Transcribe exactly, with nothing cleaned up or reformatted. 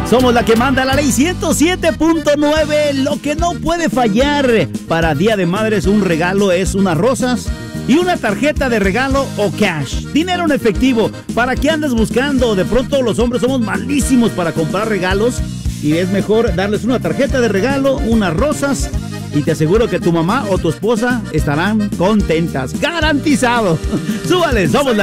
Somos la que manda la ley ciento siete punto nueve. Lo que no puede fallar para Día de Madres, un regalo es unas rosas y una tarjeta de regalo o cash. Dinero en efectivo. ¿Para qué andas buscando? De pronto los hombres somos malísimos para comprar regalos y es mejor darles una tarjeta de regalo, unas rosas, y te aseguro que tu mamá o tu esposa estarán contentas. ¡Garantizado! ¡Súbale! Somos la